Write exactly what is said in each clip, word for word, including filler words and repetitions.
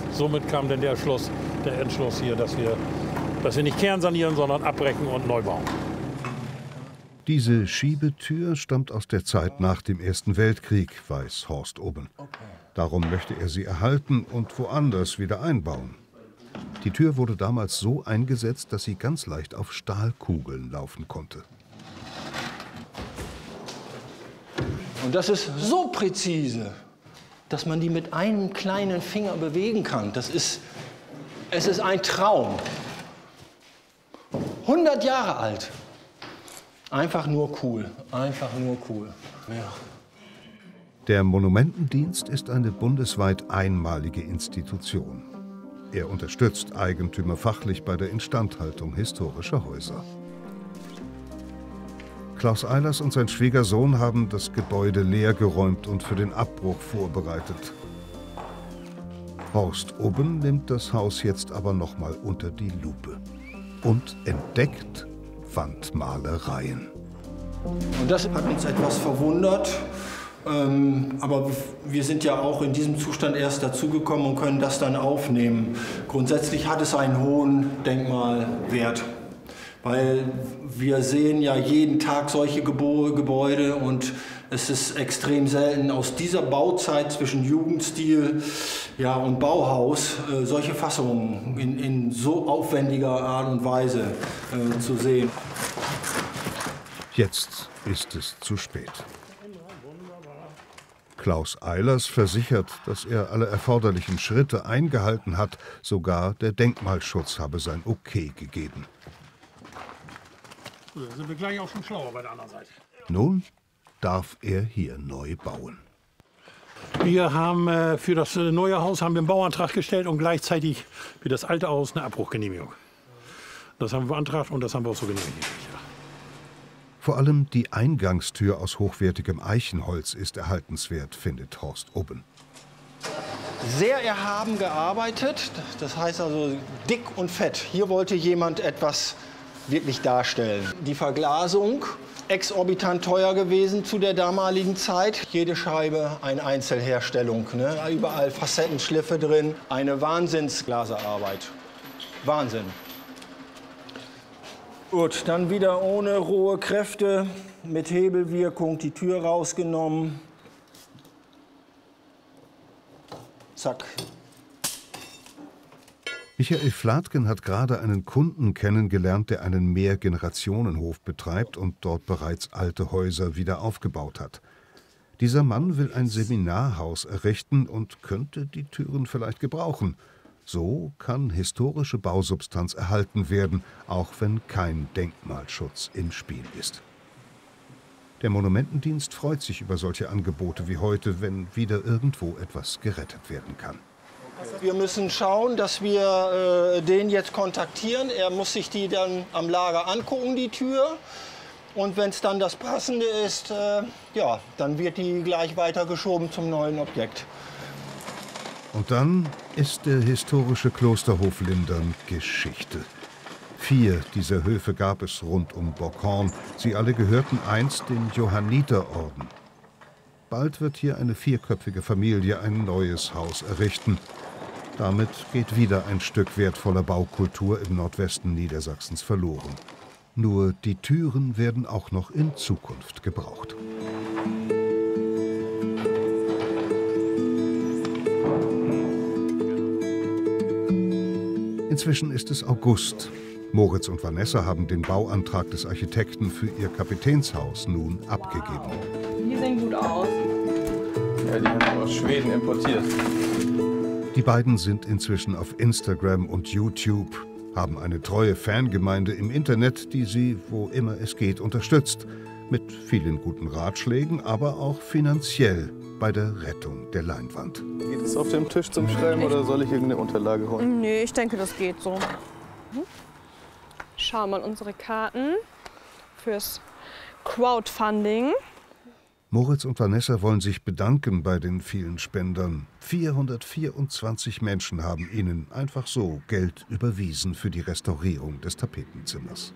somit kam dann der, Schluss, der Entschluss hier, dass wir, dass wir nicht kernsanieren, sondern abbrechen und neu bauen. Diese Schiebetür stammt aus der Zeit nach dem Ersten Weltkrieg, weiß Horst Oben. Darum möchte er sie erhalten und woanders wieder einbauen. Die Tür wurde damals so eingesetzt, dass sie ganz leicht auf Stahlkugeln laufen konnte. Und das ist so präzise, dass man die mit einem kleinen Finger bewegen kann. Das ist, es ist ein Traum. hundert Jahre alt. Einfach nur cool, einfach nur cool. Ja. Der Monumentendienst ist eine bundesweit einmalige Institution. Er unterstützt Eigentümer fachlich bei der Instandhaltung historischer Häuser. Klaus Eilers und sein Schwiegersohn haben das Gebäude leergeräumt und für den Abbruch vorbereitet. Horst Oben nimmt das Haus jetzt aber noch mal unter die Lupe und entdeckt Wandmalereien. Und das hat uns etwas verwundert, ähm, aber wir sind ja auch in diesem Zustand erst dazugekommen und können das dann aufnehmen. Grundsätzlich hat es einen hohen Denkmalwert, weil wir sehen ja jeden Tag solche Gebo- Gebäude und es ist extrem selten aus dieser Bauzeit zwischen Jugendstil ja, und Bauhaus äh, solche Fassungen in, in so aufwendiger Art und Weise äh, zu sehen. Jetzt ist es zu spät. Klaus Eilers versichert, dass er alle erforderlichen Schritte eingehalten hat. Sogar der Denkmalschutz habe sein Okay gegeben. Da sind wir gleich auch schon schlauer bei der anderen Seite. Nun darf er hier neu bauen. Wir haben äh, für das äh, neue Haus haben wir einen Bauantrag gestellt und gleichzeitig für das alte Haus eine Abbruchgenehmigung. Das haben wir beantragt und das haben wir auch so genehmigt. Ja. Vor allem die Eingangstür aus hochwertigem Eichenholz ist erhaltenswert, findet Horst Oben. Sehr erhaben gearbeitet, das heißt also dick und fett. Hier wollte jemand etwas wirklich darstellen. Die Verglasung, exorbitant teuer gewesen zu der damaligen Zeit. Jede Scheibe eine Einzelherstellung, ne? Überall Facettenschliffe drin, eine Wahnsinnsglaserarbeit. Wahnsinn. Gut, dann wieder ohne rohe Kräfte, mit Hebelwirkung die Tür rausgenommen. Zack. Michael Flatgen hat gerade einen Kunden kennengelernt, der einen Mehrgenerationenhof betreibt und dort bereits alte Häuser wieder aufgebaut hat. Dieser Mann will ein Seminarhaus errichten und könnte die Türen vielleicht gebrauchen. So kann historische Bausubstanz erhalten werden, auch wenn kein Denkmalschutz im Spiel ist. Der Monumentendienst freut sich über solche Angebote wie heute, wenn wieder irgendwo etwas gerettet werden kann. Wir müssen schauen, dass wir äh, den jetzt kontaktieren. Er muss sich die dann am Lager angucken, die Tür. Und wenn es dann das Passende ist, äh, ja, dann wird die gleich weitergeschoben zum neuen Objekt. Und dann ist der historische Klosterhof Lindern Geschichte. Vier dieser Höfe gab es rund um Bockhorn. Sie alle gehörten einst dem Johanniterorden. Bald wird hier eine vierköpfige Familie ein neues Haus errichten. Damit geht wieder ein Stück wertvoller Baukultur im Nordwesten Niedersachsens verloren. Nur die Türen werden auch noch in Zukunft gebraucht. Inzwischen ist es August. Moritz und Vanessa haben den Bauantrag des Architekten für ihr Kapitänshaus nun abgegeben. Die sehen gut aus. Ja, die haben wir aus Schweden importiert. Die beiden sind inzwischen auf Instagram und YouTube, haben eine treue Fangemeinde im Internet, die sie, wo immer es geht, unterstützt. Mit vielen guten Ratschlägen, aber auch finanziell bei der Rettung der Leinwand. Geht es auf dem Tisch zum Schreiben oder soll ich irgendeine Unterlage holen? Nee, ich denke, das geht so. Schau mal unsere Karten fürs Crowdfunding. Moritz und Vanessa wollen sich bedanken bei den vielen Spendern. vierhundertvierundzwanzig Menschen haben ihnen einfach so Geld überwiesen für die Restaurierung des Tapetenzimmers.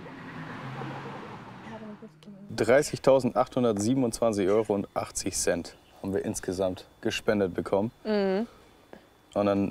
dreißigtausendachthundertsiebenundzwanzig Euro und achtzig Cent haben wir insgesamt gespendet bekommen. Mhm. Und dann